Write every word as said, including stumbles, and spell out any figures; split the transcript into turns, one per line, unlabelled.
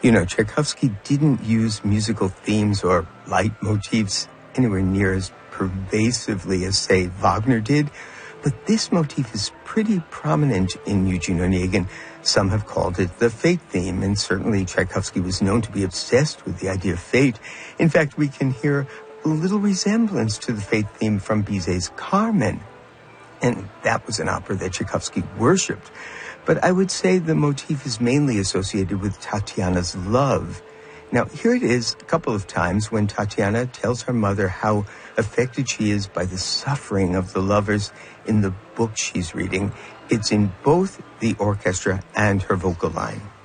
You know, Tchaikovsky didn't use musical themes or leitmotifs anywhere near as pervasively as, say, Wagner did, but this motif is pretty prominent in Eugene Onegin. Some have called it the fate theme, and certainly Tchaikovsky was known to be obsessed with the idea of fate. In fact, we can hear a little resemblance to the fate theme from Bizet's Carmen, and that was an opera that Tchaikovsky worshipped. But I would say the motif is mainly associated with Tatiana's love. Now, here it is a couple of times when Tatiana tells her mother how affected she is by the suffering of the lovers in the book she's reading. It's in both the orchestra and her vocal line.